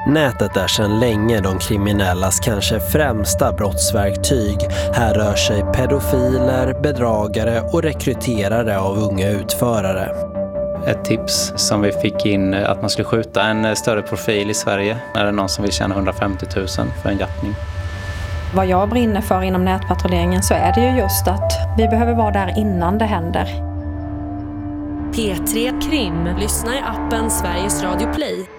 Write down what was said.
Nätet är sedan länge de kriminellas kanske främsta brottsverktyg. Här rör sig pedofiler, bedragare och rekryterare av unga utförare. Ett tips som vi fick in att man skulle skjuta en större profil i Sverige. När det är någon som vill tjäna 150 000 för en jaktning. Vad jag brinner för inom nätpatrulleringen så är det ju just att vi behöver vara där innan det händer. P3 Krim. Lyssna i appen Sveriges Radio Play.